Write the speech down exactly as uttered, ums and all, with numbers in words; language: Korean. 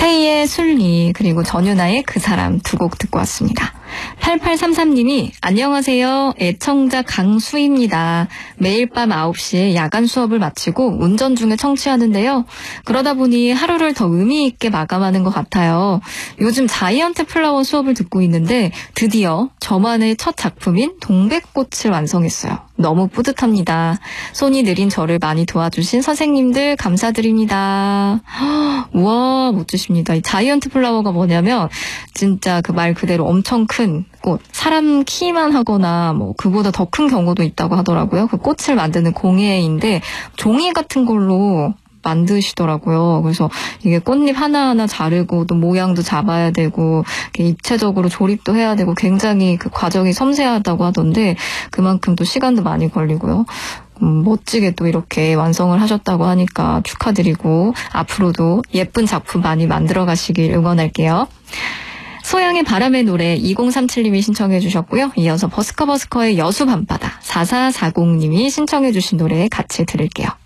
태희의 순리 그리고 전윤아의 그 사람 두 곡 듣고 왔습니다. 팔팔삼삼님이 안녕하세요. 애청자 강수입니다. 매일 밤 아홉 시에 야간 수업을 마치고 운전 중에 청취하는데요. 그러다 보니 하루를 더 의미 있게 마감하는 것 같아요. 요즘 자이언트 플라워 수업을 듣고 있는데 드디어 저만의 첫 작품인 동백꽃을 완성했어요. 너무 뿌듯합니다. 손이 느린 저를 많이 도와주신 선생님들 감사드립니다. 우와, 멋지십니다. 이 자이언트 플라워가 뭐냐면 진짜 그 말 그대로 엄청 큰 꽃, 사람 키만 하거나 뭐 그보다 더 큰 경우도 있다고 하더라고요. 그 꽃을 만드는 공예인데 종이 같은 걸로 만드시더라고요. 그래서 이게 꽃잎 하나하나 자르고 또 모양도 잡아야 되고 이렇게 입체적으로 조립도 해야 되고 굉장히 그 과정이 섬세하다고 하던데 그만큼 또 시간도 많이 걸리고요. 음, 멋지게 또 이렇게 완성을 하셨다고 하니까 축하드리고 앞으로도 예쁜 작품 많이 만들어 가시길 응원할게요. 소양의 바람의 노래 이공삼칠님이 신청해 주셨고요. 이어서 버스커버스커의 여수 밤바다 사사사공님이 신청해 주신 노래 같이 들을게요.